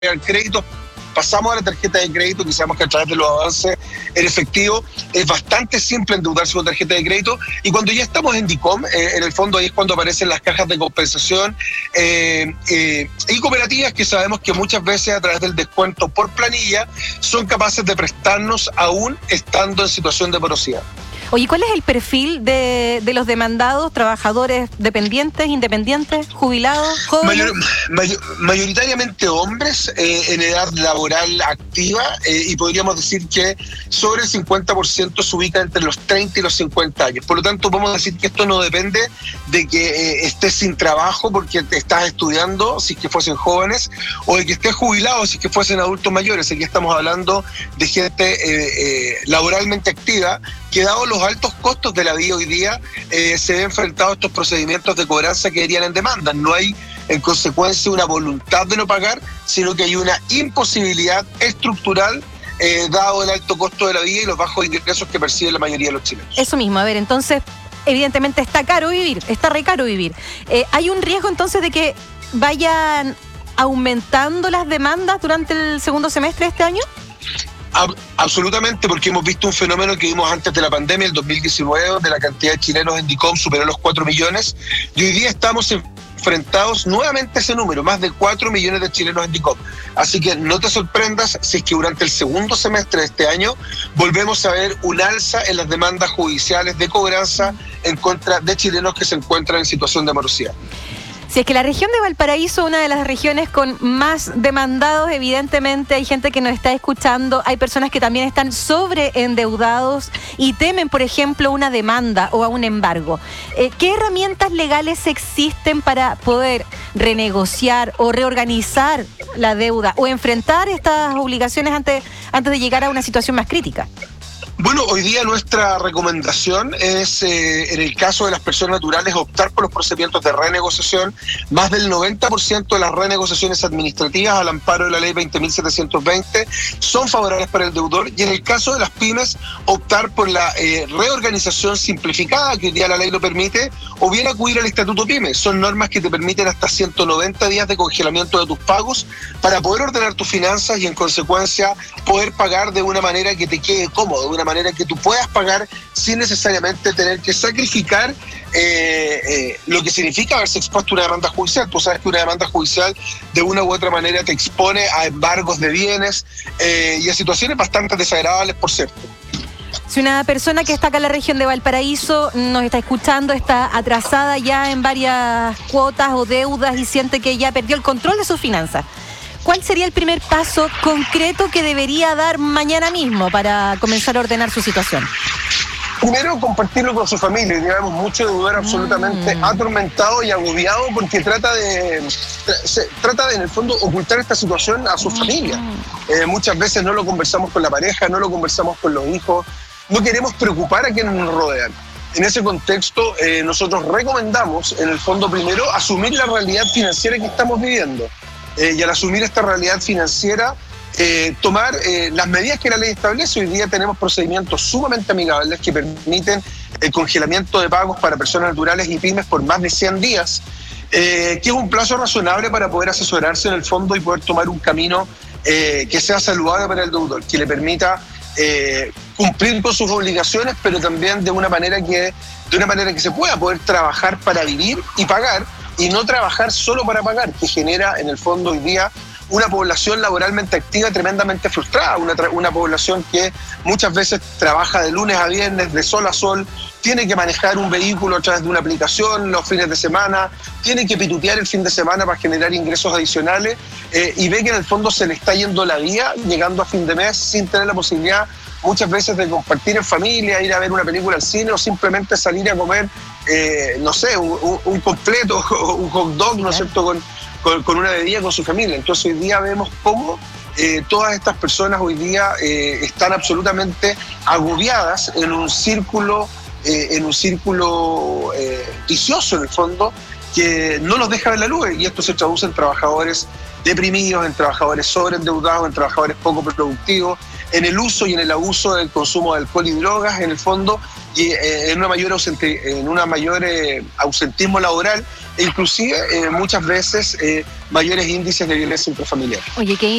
al crédito, pasamos a la tarjeta de crédito, que sabemos que a través de los avances en efectivo es bastante simple endeudarse con tarjeta de crédito, y cuando ya estamos en DICOM, en el fondo ahí es cuando aparecen las cajas de compensación y cooperativas que sabemos que muchas veces a través del descuento por planilla son capaces de prestarnos aún estando en situación de morosidad. Oye, ¿cuál es el perfil de los demandados? ¿Trabajadores dependientes, independientes, jubilados, jóvenes? Mayoritariamente hombres en edad laboral activa, y podríamos decir que sobre el 50% se ubica entre los 30 y los 50 años. Por lo tanto, podemos decir que esto no depende de que estés sin trabajo porque te estás estudiando, si es que fuesen jóvenes, o de que estés jubilado, si es que fuesen adultos mayores. Aquí estamos hablando de gente laboralmente activa, que dado los altos costos de la vida hoy día, se ve enfrentado a estos procedimientos de cobranza que irían en demanda. No hay, en consecuencia, una voluntad de no pagar, sino que hay una imposibilidad estructural, dado el alto costo de la vida y los bajos ingresos que percibe la mayoría de los chilenos. Eso mismo, a ver, entonces, evidentemente está caro vivir, está re caro vivir. ¿Hay un riesgo entonces de que vayan aumentando las demandas durante el segundo semestre de este año? Absolutamente, porque hemos visto un fenómeno que vimos antes de la pandemia, el 2019, donde la cantidad de chilenos en DICOM superó los 4 millones, y hoy día estamos enfrentados nuevamente a ese número, más de 4 millones de chilenos en DICOM. Así que no te sorprendas si es que durante el segundo semestre de este año volvemos a ver un alza en las demandas judiciales de cobranza en contra de chilenos que se encuentran en situación de morosidad. Si es que la región de Valparaíso, una de las regiones con más demandados, evidentemente hay gente que nos está escuchando, hay personas que también están sobreendeudados y temen, por ejemplo, una demanda o a un embargo. ¿Qué herramientas legales existen para poder renegociar o reorganizar la deuda o enfrentar estas obligaciones antes de llegar a una situación más crítica? Bueno, hoy día nuestra recomendación es, en el caso de las personas naturales, optar por los procedimientos de renegociación. Más del 90% de las renegociaciones administrativas al amparo de la ley 20.720 son favorables para el deudor, y en el caso de las pymes, optar por la reorganización simplificada, que hoy día la ley lo permite, o bien acudir al Estatuto PYME. Son normas que te permiten hasta 190 días de congelamiento de tus pagos para poder ordenar tus finanzas y, en consecuencia, poder pagar de una manera que te quede cómodo, de una manera que tú puedas pagar sin necesariamente tener que sacrificar lo que significa haberse expuesto a una demanda judicial. Tú sabes que una demanda judicial de una u otra manera te expone a embargos de bienes y a situaciones bastante desagradables, por cierto. Si una persona que está acá en la región de Valparaíso nos está escuchando, está atrasada ya en varias cuotas o deudas y siente que ya perdió el control de sus finanzas, ¿cuál sería el primer paso concreto que debería dar mañana mismo para comenzar a ordenar su situación? Primero, compartirlo con su familia. Digamos, mucho deudor absolutamente atormentado y agobiado porque trata de, en el fondo, ocultar esta situación a su familia. Muchas veces no lo conversamos con la pareja, no lo conversamos con los hijos, no queremos preocupar a quienes nos rodean. En ese contexto, nosotros recomendamos, en el fondo, primero, asumir la realidad financiera que estamos viviendo. Y al asumir esta realidad financiera, tomar las medidas que la ley establece. Hoy día tenemos procedimientos sumamente amigables que permiten el congelamiento de pagos para personas naturales y pymes por más de 100 días, que es un plazo razonable para poder asesorarse en el fondo y poder tomar un camino que sea saludable para el deudor, que le permita cumplir con sus obligaciones, pero también de una manera que se pueda poder trabajar para vivir y pagar, y no trabajar solo para pagar, que genera en el fondo hoy día una población laboralmente activa tremendamente frustrada, una población que muchas veces trabaja de lunes a viernes, de sol a sol, tiene que manejar un vehículo a través de una aplicación los fines de semana, tiene que pitutear el fin de semana para generar ingresos adicionales, y ve que en el fondo se le está yendo la vida, llegando a fin de mes sin tener la posibilidad muchas veces de compartir en familia, ir a ver una película al cine o simplemente salir a comer, no sé, un completo o un hot dog, ¿no es cierto?, con una bebida con su familia. Entonces hoy día vemos cómo todas estas personas hoy día están absolutamente agobiadas en un círculo vicioso, en el fondo, que no los deja ver la luz, y esto se traduce en trabajadores deprimidos, en trabajadores sobreendeudados, en trabajadores poco productivos, en el uso y en el abuso del consumo de alcohol y drogas, en el fondo, y en una mayor ausentismo laboral, e inclusive muchas veces mayores índices de violencia intrafamiliar. Oye, qué